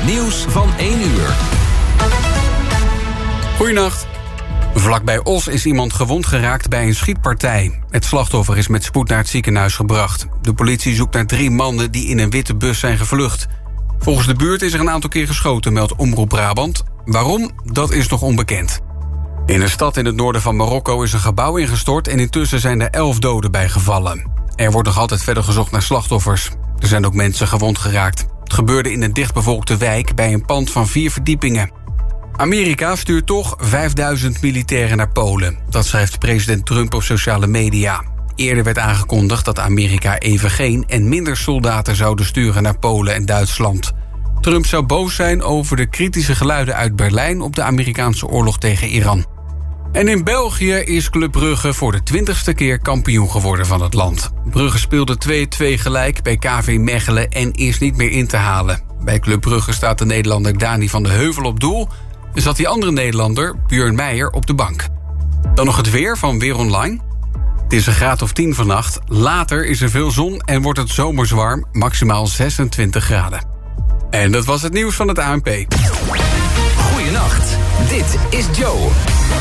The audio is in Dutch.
Het nieuws van 1 uur. Goedenacht. Vlakbij Os is iemand gewond geraakt bij een schietpartij. Het slachtoffer is met spoed naar het ziekenhuis gebracht. De politie zoekt naar 3 mannen die in een witte bus zijn gevlucht. Volgens de buurt is er een aantal keer geschoten, meldt Omroep Brabant. Waarom? Dat is nog onbekend. In een stad in het noorden van Marokko is een gebouw ingestort en intussen zijn er 11 doden bij gevallen. Er wordt nog altijd verder gezocht naar slachtoffers. Er zijn ook mensen gewond geraakt. Het gebeurde in een dichtbevolkte wijk bij een pand van 4 verdiepingen. Amerika stuurt toch 5000 militairen naar Polen. Dat schrijft president Trump op sociale media. Eerder werd aangekondigd dat Amerika even geen en minder soldaten zouden sturen naar Polen en Duitsland. Trump zou boos zijn over de kritische geluiden uit Berlijn op de Amerikaanse oorlog tegen Iran. En in België is Club Brugge voor de 20ste keer kampioen geworden van het land. Brugge speelde 2-2 gelijk bij KV Mechelen en is niet meer in te halen. Bij Club Brugge staat de Nederlander Dani van de Heuvel op doel en zat die andere Nederlander, Björn Meijer, op de bank. Dan nog het weer van Weer Online. Het is een graad of 10 vannacht. Later is er veel zon en wordt het zomers warm, maximaal 26 graden. En dat was het nieuws van het ANP. Goedenacht, dit is Joe.